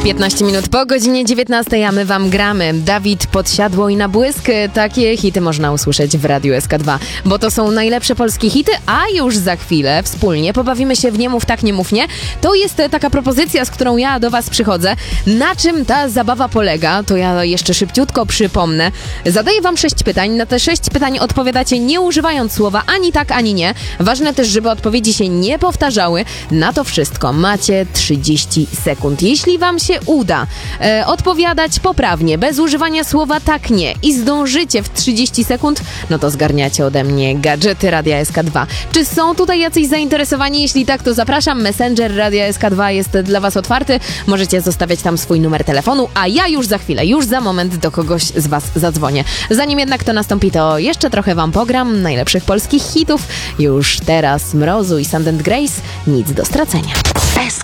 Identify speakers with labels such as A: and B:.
A: 15 minut po godzinie 19, a my wam gramy. Dawid, Podsiadło i Na błysk. Takie hity można usłyszeć w Radiu SK2, bo to są najlepsze polskie hity, a już za chwilę wspólnie pobawimy się w Nie mów tak, nie mów nie. To jest taka propozycja, z którą ja do was przychodzę. Na czym ta zabawa polega, to ja jeszcze szybciutko przypomnę. Zadaję wam 6 pytań. Na te 6 pytań odpowiadacie nie używając słowa ani tak, ani nie. Ważne też, żeby odpowiedzi się nie powtarzały. Na to wszystko macie 30 sekund. Jeśli wam się uda odpowiadać poprawnie, bez używania słowa tak, nie i zdążycie w 30 sekund, no to zgarniacie ode mnie gadżety Radia SK2. Czy są tutaj jacyś zainteresowani? Jeśli tak, to zapraszam. Messenger Radia SK2 jest dla was otwarty. Możecie zostawiać tam swój numer telefonu, a ja już za chwilę, już za moment do kogoś z was zadzwonię. Zanim jednak to nastąpi, to jeszcze trochę wam pogram najlepszych polskich hitów. Już teraz Mrozu i Sand & Grace. Nic do stracenia.
B: SK